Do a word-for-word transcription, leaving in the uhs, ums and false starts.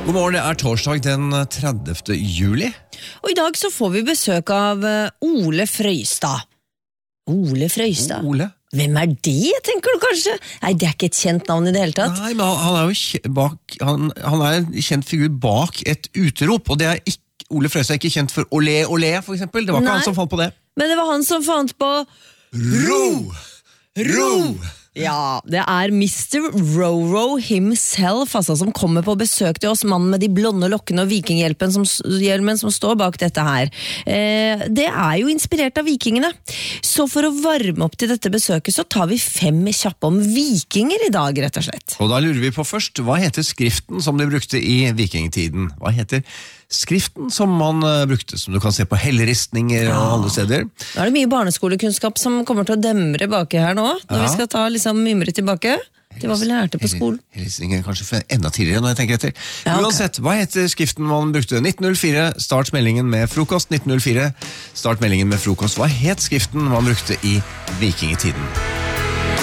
God morgen, det er torsdag den tredivte juli. Og i dag så får vi besøk av Ole Frøystad. Ole Frøystad? Ole? Hvem er det, tenker du kanskje? Nei, det er ikke et kjent navn i det hele tatt. Nei, men han er jo bak, han, han er en kjent figur bak et utrop, og det er ikke, Ole Frøystad er ikke kjent for olé, olé, for eksempel. Det var ikke Nei, han som fant på det. Men det var han som fant på Ro! Ro! Ja, det er mister Roro himself, altså, som kommer på besøk til oss, mannen med de blonde lokkene og vikinghjelmen som, som står bak dette her. Eh, det er jo inspirert av vikingene. Så for å varme opp til dette besøket, så tar vi fem kjappe om vikinger i dag, rett og slett. Og da lurer vi på først, hva heter skriften som de brukte i vikingtiden? Hva heter skriften som man uh, brukte, som du kan se på helleristninger ja. og alle steder? Nå er det mye barneskolekunnskap som kommer til å demre baki her nå, når ja. vi skal ta liksom mimre tilbake. Det var vel lærte på skolen. Helleristninger kanskje enda tidligere når jeg tenker etter. Ja, okay. Uansett, hva heter skriften man brukte? nitten null fire, start meldingen med frokost. nitten null fire, start meldingen med frokost. Hva het skriften man brukte i vikingtiden?